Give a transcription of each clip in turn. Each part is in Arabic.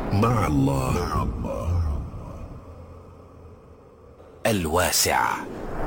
مع الله. الواسع.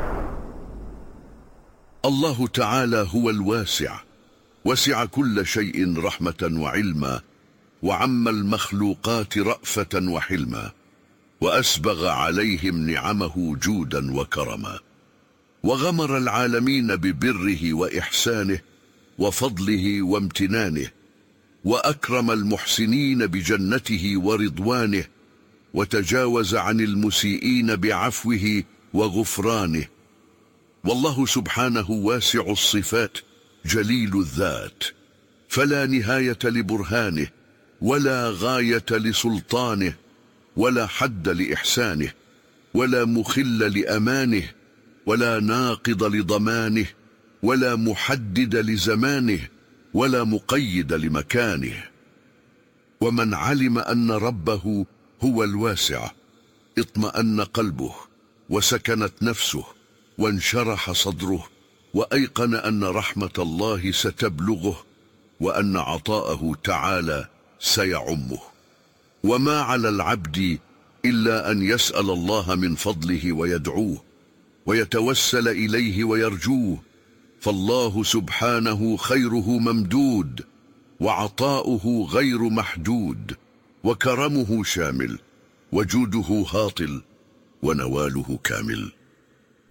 الله تعالى هو الواسع، وسع كل شيء رحمة وعلما، وعم المخلوقات رأفة وحلما، وأسبغ عليهم نعمه جودا وكرما، وغمر العالمين ببره وإحسانه وفضله وامتنانه، وأكرم المحسنين بجنته ورضوانه، وتجاوز عن المسيئين بعفوه وغفرانه. والله سبحانه واسع الصفات جليل الذات، فلا نهاية لبرهانه، ولا غاية لسلطانه، ولا حد لإحسانه، ولا مخل لأمانه، ولا ناقض لضمانه، ولا محدد لزمانه، ولا مقيد لمكانه. ومن علم أن ربه هو الواسع اطمأن قلبه، وسكنت نفسه، وانشرح صدره، وأيقن أن رحمة الله ستبلغه، وأن عطاءه تعالى سيعمه. وما على العبد إلا أن يسأل الله من فضله ويدعوه، ويتوسل إليه ويرجوه، فالله سبحانه خيره ممدود، وعطاؤه غير محدود، وكرمه شامل، وجوده هاطل، ونواله كامل.